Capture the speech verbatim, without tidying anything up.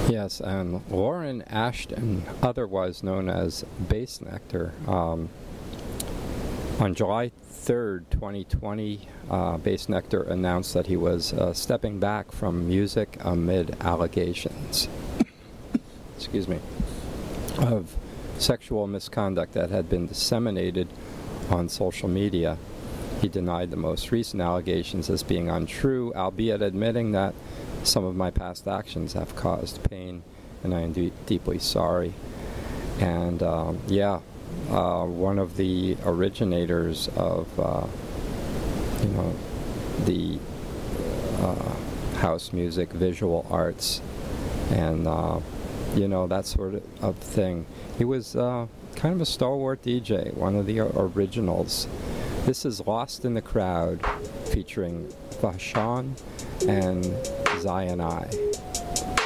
Yes, and Lauren Ashton, otherwise known as Bassnectar, um, on July third, twenty twenty, uh, Bassnectar announced that he was uh, stepping back from music amid allegations, excuse me, of sexual misconduct that had been disseminated on social media. He denied the most recent allegations as being untrue, albeit admitting that some of my past actions have caused pain, and I am de- deeply sorry. And um, yeah, uh, one of the originators of, uh, you know, the uh, house music, visual arts, and uh, you know, that sort of, of thing. He was uh, kind of a stalwart D J, one of the originals. This is Lost in the Crowd, featuring Vashon and Zion I.